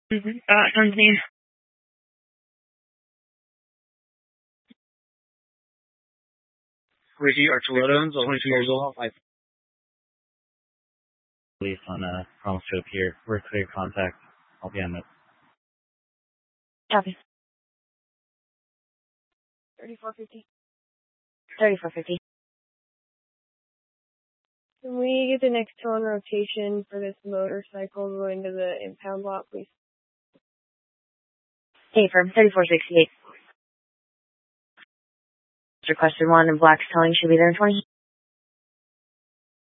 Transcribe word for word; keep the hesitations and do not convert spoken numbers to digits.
Mm-hmm. Uh, son's name. Ricky Archuleta, twenty-two years old. Like, police on a promise to appear. We're clear contact. I'll be on it. Copy. thirty-four fifty. thirty-four fifty. Can we get the next two on rotation for this motorcycle going to the impound lot, please? Hey, firm, thirty-four sixty-eight. Requested one, and Black's telling should be there in twenty.